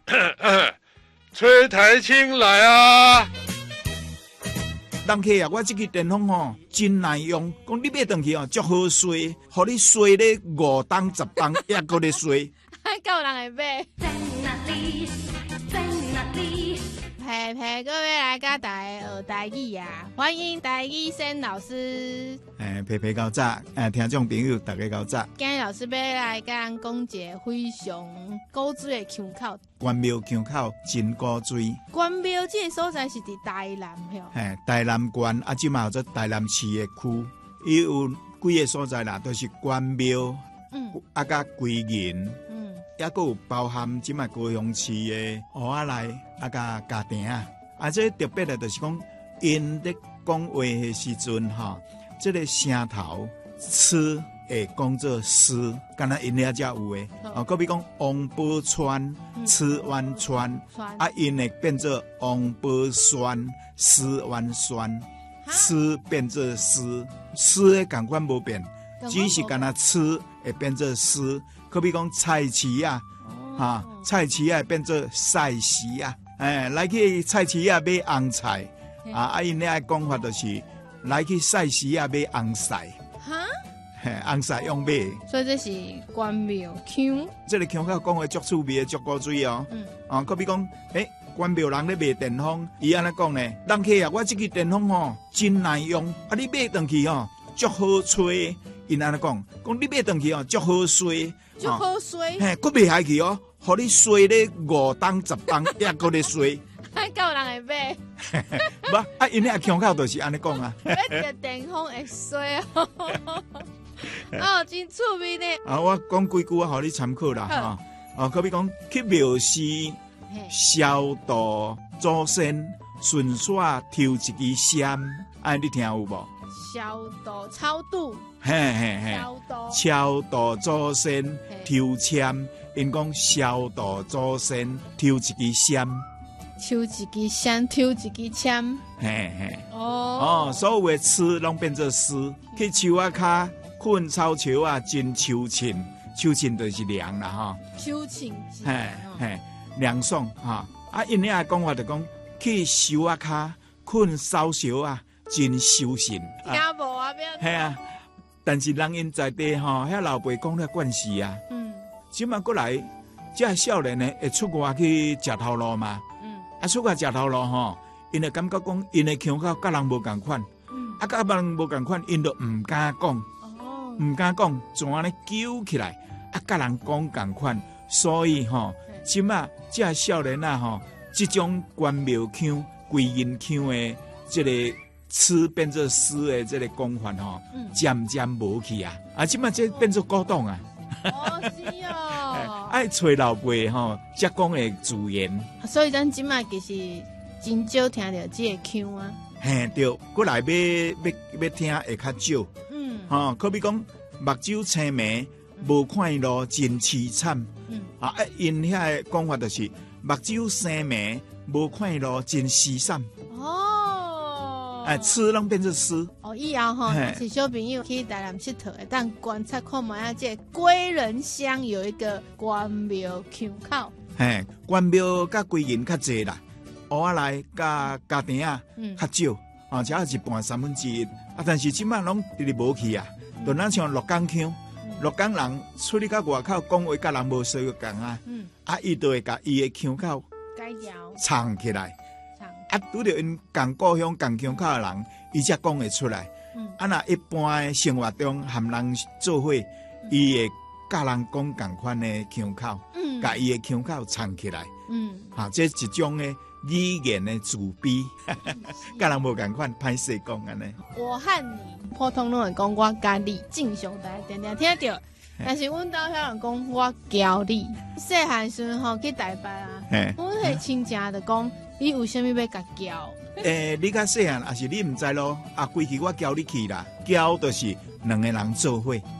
崔台青来啊！ 人客啊，我这个电风吼真耐用，讲你买回去哦，足好吹，互你吹咧5档10档，也搁咧吹。 还够人会买。 在哪里？在哪里？ 嘿嘿，各位来甲大家学台语啊！欢迎台语森老师。 皮皮高早，听众朋友大家高早。 今日老师要来甲咱讲一个非常古水的腔口。 关庙腔口真古水。 关庙这个所在是伫台南吼。 台南县啊，即嘛有做台南市的区，伊有几个所在啦，都是关庙，啊甲归仁，也佫有包含即嘛高雄市的湖仔内啊甲家庭啊，这特别的就是讲，因咧讲话的时阵吼，这个声头词会讲做诗，敢若因遐才有诶。搁比讲王宝钏、词婉川，啊因会变做王宝钏、诗婉钏，诗变做诗，诗诶共款无变，只是敢若词会变做诗。可比讲菜市啊，菜市啊变做菜市啊，来去菜市啊买红菜，因遐讲法就是来去菜市啊买红菜。红菜用买， 所以这是关庙腔。 这个腔口讲话足趣味、足古水哦。可比讲，关庙人咧卖电风，伊安尼讲呢，人客啊，我这个电风吼真耐用，你买回去吼足好吹。因安尼讲你买回去哦足好吹， 足好吹， 佫袂下去哦，互你吹咧5档10档，也佫咧吹。 还够人会买。 无因遐腔口就是安尼讲啊。 买个电风会吹哦。哦，真趣味呢！ 我讲几句互你参考啦，可比讲去庙寺消毒祖先，顺耍抽一支签，你听有无？ 消毒超度， 超度祖先抽签，因讲消毒祖先抽一支签， 抽一支签，抽一支签， 所有的词拢变做诗，去树仔骹。困草树啊，真秋凊，秋凊就是凉啦哈。 秋凊， 凉爽哈。因遐讲法就讲，去树仔骹困草树啊，真修身。 听无啊， 免。但是人因在地吼，遐老辈讲了惯势啊。即马过来，这少年呢会出外去食头路嘛。出外食头路吼，因会感觉讲，因的腔口甲人无共款。甲人无共款，因就唔敢讲。唔敢讲，怎啊咧揪起来？甲人讲共款，所以即马这少年啊这种关庙腔、归仁腔的这个词变做诗的这个讲法渐渐无去啊！即马这变做古董啊！ 是哦， 爱找老辈才讲的自然。 所以咱即马其实真少听到这个腔啊。 对，过来要听会较少。可比讲目睭青眉，无看路真凄惨。因遐讲法就是目睭生眉，无看路真失散。词拢变成诗。 以后是小朋友去台南佚佗的，但观察看嘛，这归仁乡有一个关庙腔口。 关庙甲归仁较济啦，湖仔内甲家庭较少，只有一半1/3。但是即摆拢直直无去啊，就咱像鹿港腔，鹿港人出去到外口讲话，甲人无相共啊。伊就会甲伊的腔口改调藏起来。拄着因共故乡共腔口的人，伊才讲会出来。若一般的生活中含人做伙，伊会甲人讲共款的腔口，甲伊的腔口藏起来。这一种的语言的自卑，甲人无共款，歹势讲安尼。 我和你普通拢会讲我甲你，正常大家定定听到。但是阮兜遐人讲我交你，细汉时去台北啊，阮迄亲戚就讲，你为什么要甲交？ 你较细汉，还是你毋知咯？规矩我交你去啦，交就是2个人做伙。